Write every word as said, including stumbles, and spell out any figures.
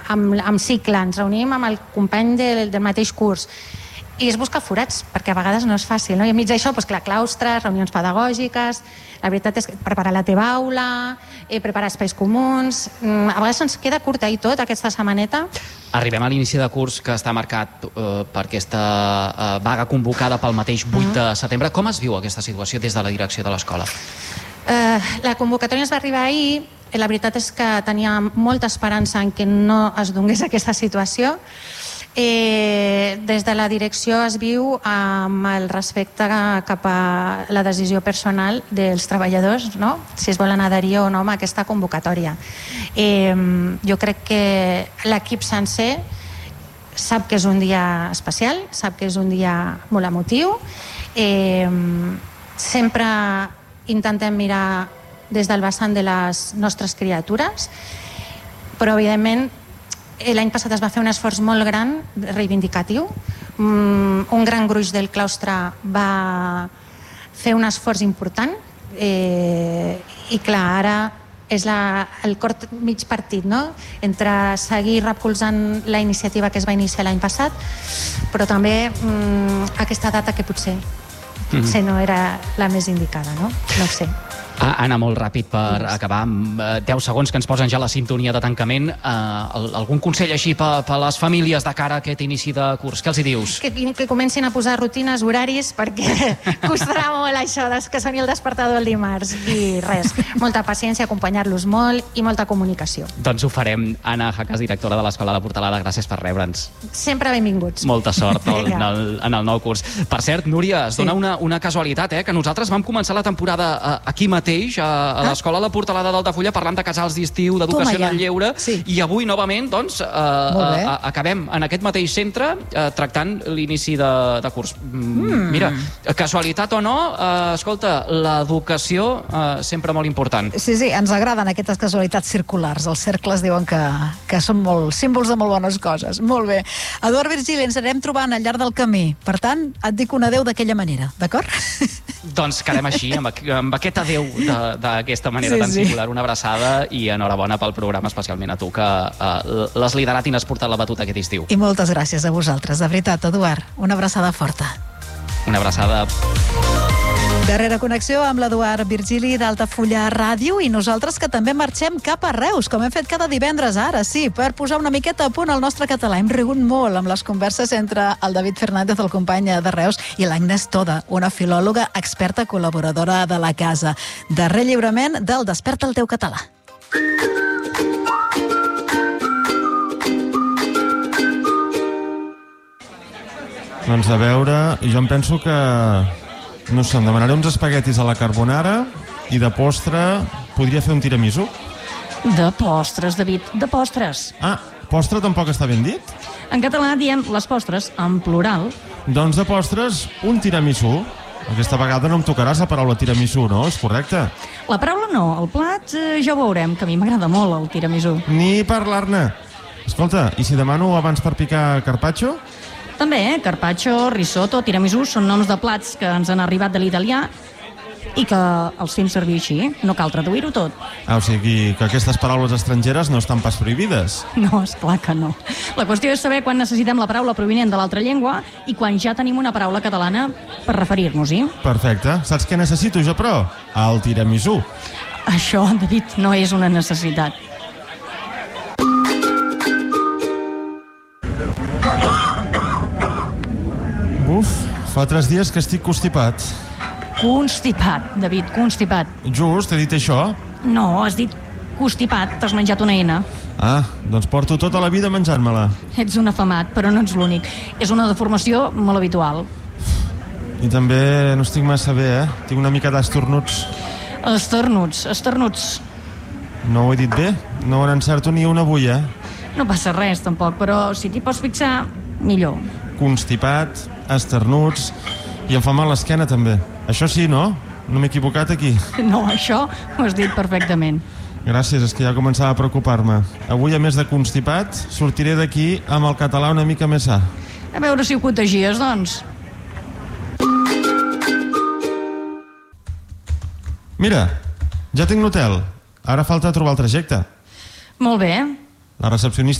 amb, amb cicle, ens reunim amb el company del, del mateix curs, i es busca forats, perquè a vegades no és fàcil, no? I enmig d'això, doncs, clar, claustres, reunions pedagògiques, la veritat és que preparar la teva aula, eh, preparar espais comuns, a vegades ens queda curta i tot aquesta setmaneta. Arribem a l'inici de curs que està marcat eh, per aquesta eh, vaga convocada pel mateix vuit de setembre. Com es viu aquesta situació des de la direcció de l'escola? Eh, la convocatòria ens va arribar ahir. La veritat és que tenia molta esperança en que no es donés aquesta situació. Eh, des de la direcció es viu amb el respecte cap a la decisió personal dels treballadors, no? Si es volen adherir o no a aquesta convocatòria. Eh, jo crec que l'equip sencer sap que és un dia especial, sap que és un dia molt emotiu. Eh, sempre intentem mirar des del vessant de les nostres criatures, però evidentment l'any passat es va fer un esforç molt gran, reivindicatiu. Un gran gruix del claustre va fer un esforç important eh, i clar, ara és la, el cort mig partit, no? Entre seguir recolzant la iniciativa que es va iniciar l'any passat, però també mm, aquesta data que potser, potser no era la més indicada, no? No ho sé. Ah, Anna, molt ràpid per acabar, amb deu segons que ens posen ja la sintonia de tancament. Uh, algun consell així per, per les famílies de cara a aquest inici de curs? Què els hi dius? Que, que comencin a posar rutines, horaris, perquè costarà molt això que soni el despertador el dimarts. I res, molta paciència, acompanyar-los molt i molta comunicació. Doncs ho farem. Anna Jaques, directora de l'Escola de Portalada, gràcies per rebre'ns. Sempre benvinguts. Molta sort en el, en el nou curs. Per cert, Núria, es dona una, una casualitat, eh, que nosaltres vam començar la temporada aquí mateix, a l'Escola de la Portalada d'Altafulla, parlant de casals d'estiu, d'educació en el lleure, i avui, novament, doncs, acabem en aquest mateix centre tractant l'inici de curs. Mira, casualitat o no, escolta, l'educació sempre molt important. Sí, sí, ens agraden aquestes casualitats circulars. Els cercles diuen que són molt símbols de molt bones coses. Molt bé. Eduard Virgili, ens anirem trobant al llarg del camí. Per tant, et dic un adeu d'aquella manera, d'acord? Doncs quedem així, amb aquest adeu d'aquesta manera tan singular. Una abraçada i enhorabona pel programa, especialment a tu, que l'has liderat i n'has portat la batuta aquest estiu. I moltes gràcies a vosaltres, de veritat, Eduard. Una abraçada forta. Una abraçada. Darrera connexió amb l'Eduard Virgili d'Altafulla Ràdio, i nosaltres que també marxem cap a Reus, com hem fet cada divendres ara, sí, per posar una miqueta a punt el nostre català. Hem rigut molt amb les converses entre el David Fernández, el company de Reus, i l'Agnès Toda, una filòloga experta col·laboradora de la casa. Darrer lliurament del Desperta el teu català. Doncs a veure, jo em penso que... No sé, em demanaré uns espaguetis a la carbonara i de postre podria fer un tiramisú. De postres, David, de postres. Ah, postre tampoc està ben dit? En català diem les postres en plural. Doncs de postres, un tiramisú. Aquesta vegada no em tocaràs la paraula tiramisú, no? És correcte? La paraula no, el plat eh, ja ho veurem, que a mi m'agrada molt el tiramisú. Ni parlar-ne. Escolta, i si demano abans per picar carpaccio? També, eh? Carpaccio, risotto, tiramisú són noms de plats que ens han arribat de l'italià i que els fem servir així, no cal traduir-ho tot. Ah, o sigui que aquestes paraules estrangeres no estan pas prohibides? No, esclar que no. La qüestió és saber quan necessitem la paraula provinent de l'altra llengua i quan ja tenim una paraula catalana per referir-nos-hi. Perfecte. Saps què necessito jo, però? El tiramisú. Això, David, no és una necessitat. Uf, fa tres dies que estic constipat. Constipat, David, constipat. Just, he dit això? No, has dit constipat, t'has menjat una N. Ah, doncs porto tota la vida menjant-me-la. Ets un afamat, però no ets l'únic. És una deformació molt habitual. I també no estic massa bé, eh? Tinc una mica d'estornuts. Estornuts, estornuts. No ho he dit bé? No n'encerto ni una avui, eh? No passa res, tampoc, però si t'hi pots fixar, millor. Constipat, esternuts, i em fa mal l'esquena també. Això sí, no? No m'he equivocat aquí? No, això ho has dit perfectament. Gràcies, és que ja començava a preocupar-me. Avui, a més de constipat, sortiré d'aquí amb el català una mica més sa. A veure si ho contagies, doncs. Mira, ja tinc l'hotel. Ara falta trobar el trajecte. Molt bé. La recepcionista